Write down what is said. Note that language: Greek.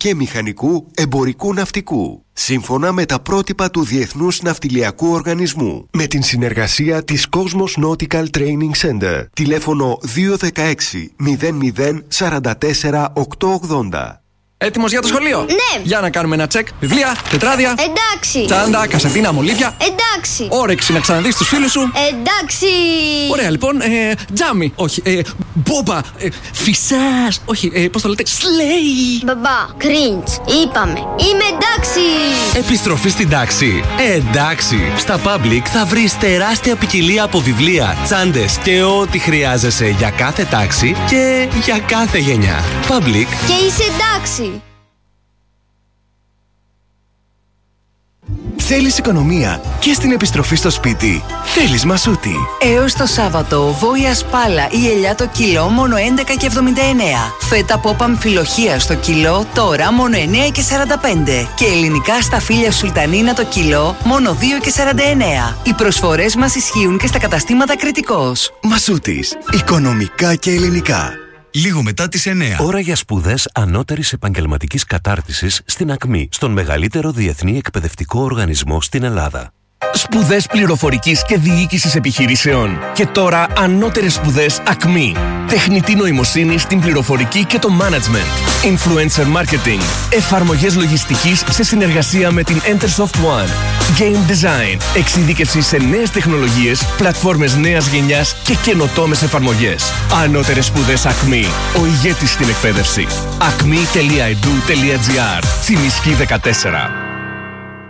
και μηχανικού εμπορικού ναυτικού. Σύμφωνα με τα πρότυπα του Διεθνούς Ναυτιλιακού Οργανισμού. Με την συνεργασία της Cosmos Nautical Training Center. Τηλέφωνο 216 00 44 880. Έτοιμος για το σχολείο? Ναι. Για να κάνουμε ένα τσεκ. Βιβλία, τετράδια. Εντάξει. Τσάντα, κασετίνα, μολύβια. Εντάξει. Όρεξη να ξαναδείς τους φίλους σου. Εντάξει. Ωραία, λοιπόν. Τζάμι. Όχι. Μπόμπα. Φυσάς. Όχι. Πώς το λέτε? Σλέι. Μπαμπά, cringe. Είπαμε. Είμαι εντάξει. Επιστροφή στην τάξη. Εντάξει. Στα Public θα βρεις τεράστια ποικιλία από βιβλία, τσάντες και ό,τι χρειάζεσαι για κάθε τάξη και για κάθε γενιά. Public. Και είσαι εντάξει. Θέλεις οικονομία και στην επιστροφή στο σπίτι? Θέλεις Μασούτη. Έως το Σάββατο, βόηα σπάλα ή ελιά το κιλό μόνο 11,79. Φέτα πόπα αμφιλοχία στο κιλό τώρα μόνο 9,45. Και ελληνικά σταφύλια σουλτανίνα το κιλό μόνο 2,49. Οι προσφορές μας ισχύουν και στα καταστήματα Κρητικός. Μασούτης. Οικονομικά και ελληνικά. Λίγο μετά τις 9. Ώρα για σπουδές ανώτερης επαγγελματικής κατάρτισης στην ΑΚΜΗ, στον μεγαλύτερο διεθνή εκπαιδευτικό οργανισμό στην Ελλάδα. Σπουδές πληροφορικής και διοίκησης επιχειρήσεων. Και τώρα ανώτερες σπουδές ΑΚΜΗ. Τεχνητή νοημοσύνη στην πληροφορική και το management. Influencer marketing. Εφαρμογές λογιστικής σε συνεργασία με την Entersoft One. Game design. Εξειδίκευση σε νέες τεχνολογίες, πλατφόρμες νέας γενιάς και καινοτόμες εφαρμογές. Ανώτερες σπουδές ΑΚΜΗ. Ο ηγέτης στην εκπαίδευση. acme.edu.gr. Τσιμισκή 14.